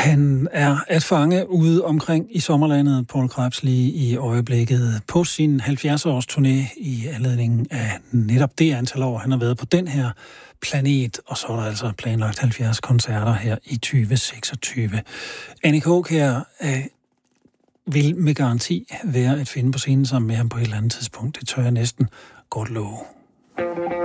Han er at fange ude omkring i sommerlandet, Poul Krebs, lige i øjeblikket på sin 70-års turné i anledningen af netop det antal år, han har været på den her planet, og så er der altså planlagt 70 koncerter her i 2026. Annie Kjær vil med garanti være at finde på scenen sammen med ham på et eller andet tidspunkt. Det tør jeg næsten godt love.